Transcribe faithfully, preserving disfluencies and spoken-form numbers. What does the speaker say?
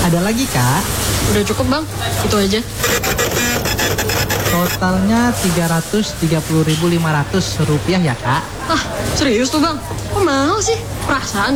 Ada lagi, Kak. Udah cukup bang, itu aja. Totalnya tiga ratus tiga puluh ribu lima ratus rupiah ya, Kak. Ah, serius tuh bang? Kok mahal sih? Perasaan